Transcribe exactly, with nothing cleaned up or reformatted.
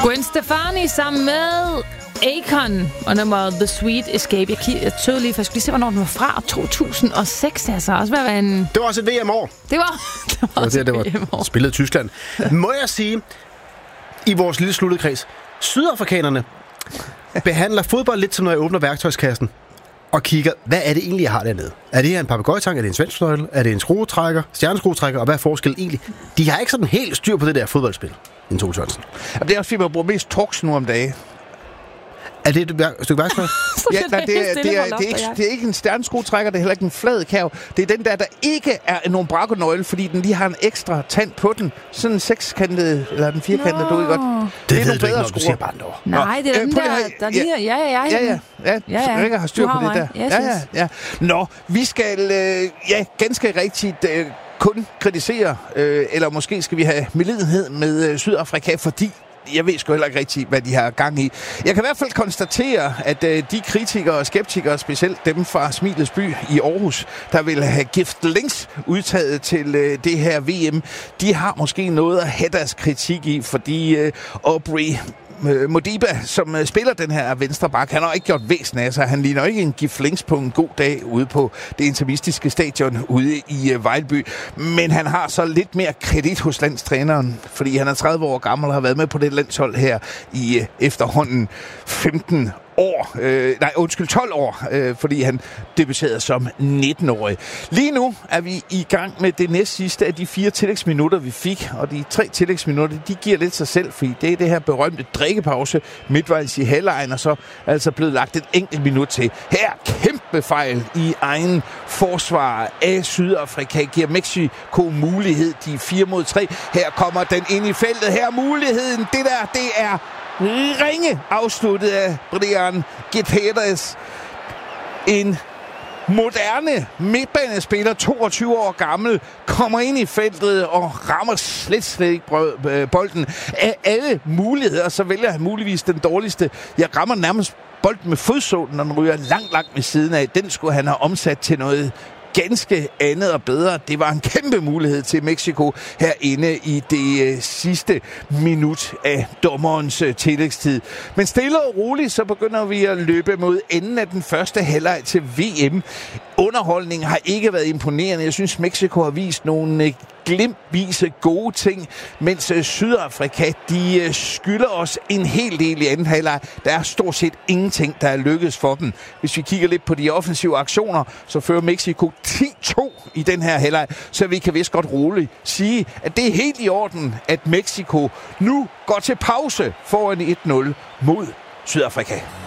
Gwen Stefani sammen med Akon og nummer The Sweet Escape. Jeg, jeg tøvede lige, for jeg skulle lige se, hvornår den var fra. to tusind og seks, altså. Også være en... Det var også et V M-år. Det var, det var også det, det var et V M-år. Spillet i Tyskland. Må jeg sige, i vores lille sluttede kreds, sydafrikanerne behandler fodbold lidt som, når jeg åbner værktøjskassen og kigger, hvad er det egentlig, jeg har dernede? Er det her en papegøjtang? Er det en svenskfløjtel? Er det en skruetrækker? Stjerneskruetrækker? Og hvad er forskellen egentlig? De har ikke sådan helt styr på det der fodboldspil, en Tove Sørensen. Det er også fordi, man bruger mest torx nu om dagen. Er det et vær- stykke værktøj? Ja, nej, det, er, det, er, det, er ikke, det er ikke en stjerneskruetrækker, det er heller ikke en flad kav. Det er den der, der ikke er nogen brakonøgle, fordi den lige har en ekstra tand på den. Sådan en sekskantet, eller den firkantede, du ved godt. Det, det ved du ikke, når du siger bare noget. Nej, det er den der, der ligner... Ja, ja, ja. Ja, ja. Ja, ja, ja. Rikker har styr på det der. Yes, ja, ja, ja. Nå, vi skal, øh, ja, ganske rigtigt... Øh, kun kritisere, øh, eller måske skal vi have medlidenhed med øh, Sydafrika, fordi jeg ved sgu heller ikke rigtigt, hvad de har gang i. Jeg kan i hvert fald konstatere, at øh, de kritikere og skeptikere, specielt dem fra Smilets by i Aarhus, der vil have gift links udtaget til øh, det her V M, de har måske noget at have deres kritik i, fordi øh, Aubrey Modiba, som uh, spiller den her venstre bak, han har ikke gjort væsen af sig. Han ligner ikke en giflings på en god dag ude på det interimistiske stadion ude i uh, Vejlby. Men han har så lidt mere kredit hos landstræneren, fordi han er tredive år gammel og har været med på det landshold her i uh, efterhånden femten år. Øh, nej, undskyld, tolv år, øh, fordi han debuterede som nitten-årig. Lige nu er vi i gang med det næst sidste af de fire tillægsminutter, vi fik, og de tre tillægsminutter, de giver lidt sig selv, fordi det er det her berømte drikkepause midtvejs i halvlejen, og så er altså blevet lagt et enkelt minut til. Her kæmpe fejl i egen forsvar af Sydafrika, giver Mexico mulighed, de fire mod tre. Her kommer den ind i feltet, her muligheden, det der, det er ringe afsluttet af Brian Gutierrez. En moderne midtbanespiller, toogtyve år gammel, kommer ind i feltet og rammer slet slet ikke bolden. Af alle muligheder, så vælger han muligvis den dårligste. Jeg rammer nærmest bolden med fodsålen, når den ryger langt, langt ved siden af. Den skulle han have omsat til noget ganske andet og bedre. Det var en kæmpe mulighed til Mexico herinde i det øh, sidste minut af dommerens øh, tillægstid. Men stille og roligt, så begynder vi at løbe mod enden af den første halvleg til V M. Underholdningen har ikke været imponerende. Jeg synes, Mexico har vist nogle øh, glimtvise gode ting, mens øh, Sydafrika, de øh, skylder os en hel del i anden halvleg. Der er stort set ingenting, der er lykkedes for dem. Hvis vi kigger lidt på de offensive aktioner, så fører Mexico ti to i den her halvleg, så vi kan vist godt roligt sige, at det er helt i orden, at Mexico nu går til pause foran et nul mod Sydafrika.